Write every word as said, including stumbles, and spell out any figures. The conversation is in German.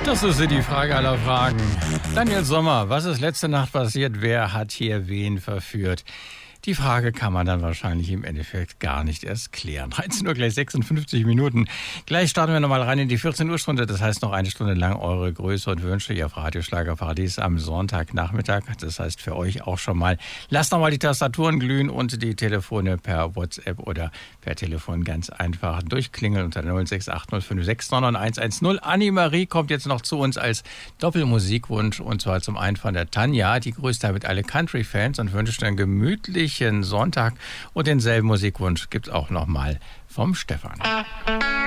Das ist die Frage aller Fragen. Daniel Sommer, was ist letzte Nacht passiert? Wer hat hier wen verführt? Die Frage kann man dann wahrscheinlich im Endeffekt gar nicht erst klären. dreizehn Uhr gleich sechsundfünfzig Minuten. Gleich starten wir nochmal rein in die vierzehn Uhr Stunde. Das heißt noch eine Stunde lang eure Grüße und Wünsche hier auf Radio Schlagerparadies am Sonntagnachmittag. Das heißt für euch auch schon mal, lasst nochmal die Tastaturen glühen und die Telefone per WhatsApp oder per Telefon ganz einfach durchklingeln unter null sechs acht null fünf sechs neun neun eins eins null. Annie-Marie kommt jetzt noch zu uns als Doppelmusikwunsch und zwar zum einen von der Tanja. Die grüßt damit alle Country-Fans und wünscht einen gemütlichen Sonntag und denselben Musikwunsch gibt es auch nochmal vom Stefan.